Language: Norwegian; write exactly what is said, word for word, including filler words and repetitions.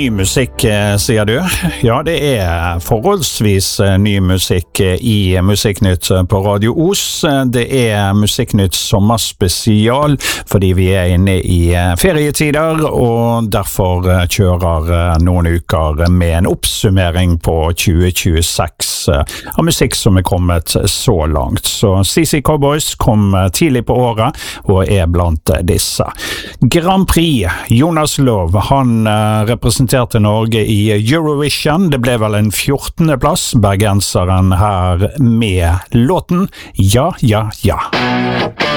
Ny musikk, sier du? Ja, det er forholdsvis ny musikk i Musikknytt på Radio Os. Det er Musikknytt sommerspesial, fordi vi er inne i ferietider, og derfor kjører noen uker med en oppsummering på tjue tjueseks av musikk som er kommet så langt. Så C C Cowboys kom tidlig på året, og er blant disse. Grand Prix, Jonas Love, han representerte Norge i Eurovision. Det ble vel en fjortende plass, bergenseren her med låten Ja, ja, ja.